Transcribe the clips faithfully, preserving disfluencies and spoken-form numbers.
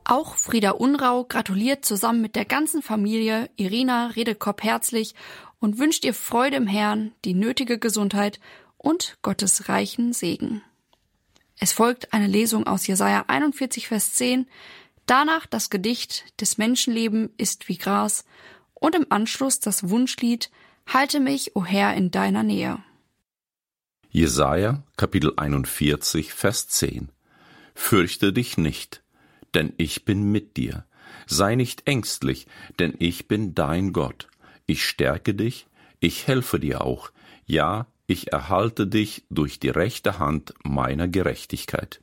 Auch Frieda Unrau gratuliert zusammen mit der ganzen Familie Irina Redekop herzlich und wünscht ihr Freude im Herrn, die nötige Gesundheit und Gottes reichen Segen. Es folgt eine Lesung aus Jesaja einundvierzig, Vers zehn, danach das Gedicht »Des Menschenleben ist wie Gras« und im Anschluss das Wunschlied »Halte mich, o Herr, in deiner Nähe«. Jesaja, Kapitel einundvierzig, Vers zehn. Fürchte dich nicht, denn ich bin mit dir. Sei nicht ängstlich, denn ich bin dein Gott. Ich stärke dich, ich helfe dir auch. Ja, ich erhalte dich durch die rechte Hand meiner Gerechtigkeit.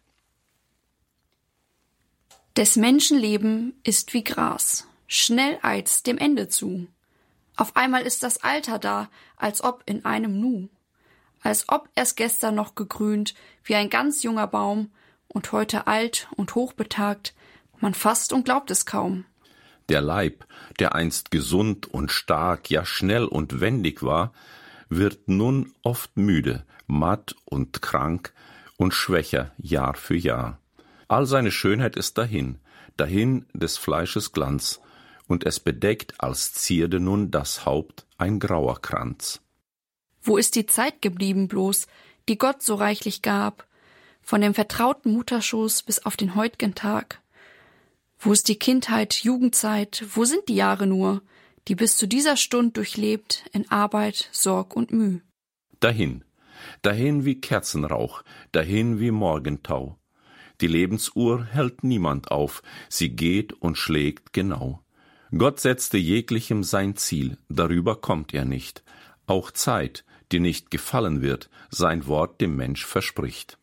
Des Menschenleben ist wie Gras, schnell eilt's dem Ende zu. Auf einmal ist das Alter da, als ob in einem Nu. Als ob erst gestern noch gegrünt, wie ein ganz junger Baum, und heute alt und hochbetagt, man fasst und glaubt es kaum. Der Leib, der einst gesund und stark, ja schnell und wendig war, wird nun oft müde, matt und krank und schwächer Jahr für Jahr. All seine Schönheit ist dahin, dahin des Fleisches Glanz, und es bedeckt als Zierde nun das Haupt ein grauer Kranz. Wo ist die Zeit geblieben bloß, die Gott so reichlich gab, von dem vertrauten Mutterschoß bis auf den heut'gen Tag? Wo ist die Kindheit, Jugendzeit, wo sind die Jahre nur, die bis zu dieser Stund durchlebt in Arbeit, Sorg und Müh? Dahin, dahin wie Kerzenrauch, dahin wie Morgentau. Die Lebensuhr hält niemand auf, sie geht und schlägt genau. Gott setzte jeglichem sein Ziel, darüber kommt er nicht. Auch Zeit, die nicht gefallen wird, sein Wort dem Mensch verspricht.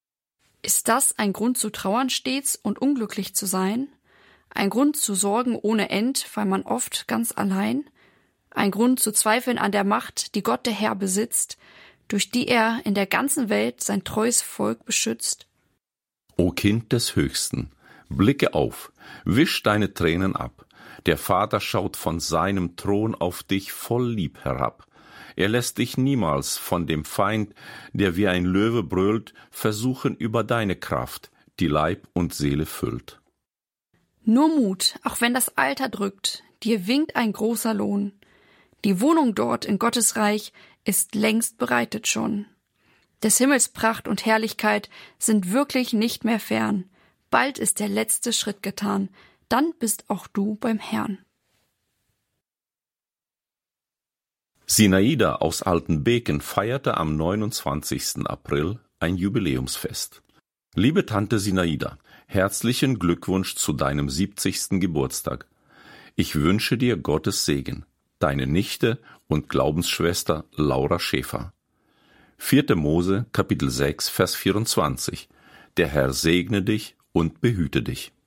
Ist das ein Grund zu trauern stets und unglücklich zu sein? Ein Grund zu sorgen ohne End, weil man oft ganz allein? Ein Grund zu zweifeln an der Macht, die Gott der Herr besitzt, durch die er in der ganzen Welt sein treues Volk beschützt? O Kind des Höchsten, blicke auf, wisch deine Tränen ab. Der Vater schaut von seinem Thron auf dich voll Lieb herab. Er lässt dich niemals von dem Feind, der wie ein Löwe brüllt, versuchen über deine Kraft, die Leib und Seele füllt. Nur Mut, auch wenn das Alter drückt, dir winkt ein großer Lohn. Die Wohnung dort in Gottes Reich ist längst bereitet schon. Des Himmels Pracht und Herrlichkeit sind wirklich nicht mehr fern. Bald ist der letzte Schritt getan, dann bist auch du beim Herrn. Sinaida aus Altenbeken feierte am neunundzwanzigsten April ein Jubiläumsfest. Liebe Tante Sinaida, herzlichen Glückwunsch zu deinem siebzigsten Geburtstag. Ich wünsche dir Gottes Segen. Deine Nichte und Glaubensschwester Laura Schäfer. vierte Mose, Kapitel sechs, Vers vierundzwanzig. Der Herr segne dich und behüte dich.